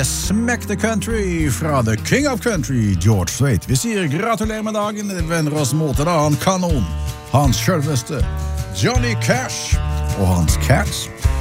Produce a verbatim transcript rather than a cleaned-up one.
Smack the Country fra The King of Country, George Strait. Vi sier gratulerer med dagen, venner oss mot en annen kanon, hans selveste Johnny Cash og hans Cats.